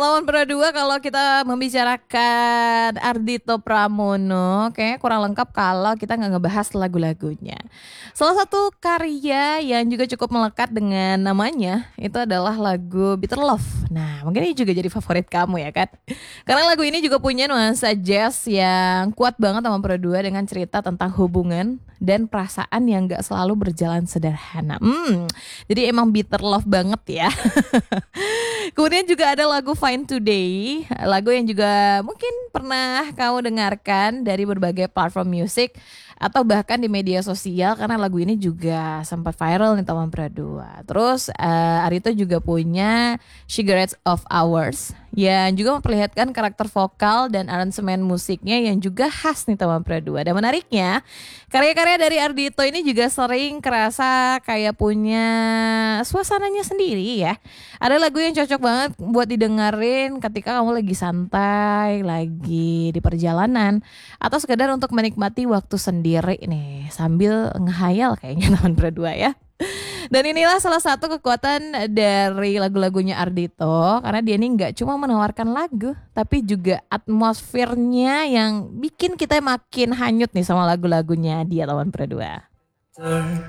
Lawan berdua kalau kita membicarakan Ardhito Pramono, kayaknya kurang lengkap kalau kita nggak ngebahas lagu-lagunya. Salah satu karya yang juga cukup melekat dengan namanya itu adalah lagu Bitter Love. Nah, mungkin ini juga jadi favorit kamu ya kan? Karena lagu ini juga punya nuansa jazz yang kuat banget sama berdua dengan cerita tentang hubungan dan perasaan yang gak selalu berjalan sederhana. Jadi emang bitter love banget ya. Kemudian juga ada lagu Fine Today, lagu yang juga mungkin pernah kamu dengarkan dari berbagai platform musik atau bahkan di media sosial karena lagu ini juga sempat viral nih teman berdua. Terus Arito juga punya Cigarettes of Hours yang juga memperlihatkan karakter vokal dan aransemen musiknya yang juga khas nih teman berdua. Dan menariknya karya-karya dari Ardhito ini juga sering kerasa kayak punya suasananya sendiri ya. Ada lagu yang cocok banget buat didengerin ketika kamu lagi santai, lagi di perjalanan, atau sekedar untuk menikmati waktu sendiri nih sambil ngehayal kayaknya teman berdua ya. Dan inilah salah satu kekuatan dari lagu-lagunya Ardhito karena dia ini nggak cuma menawarkan lagu tapi juga atmosfernya yang bikin kita makin hanyut nih sama lagu-lagunya dia teman berdua.